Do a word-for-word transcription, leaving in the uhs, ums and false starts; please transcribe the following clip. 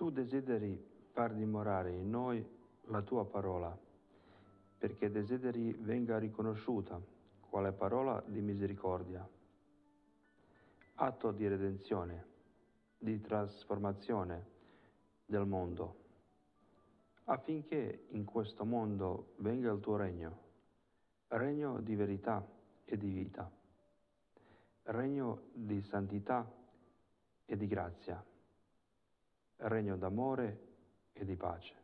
Tu desideri far dimorare in noi la tua parola, perché desideri venga riconosciuta quale parola di misericordia, atto di redenzione, di trasformazione del mondo, affinché in questo mondo venga il tuo regno, regno di verità e di vita, regno di santità e di grazia, regno d'amore e di pace.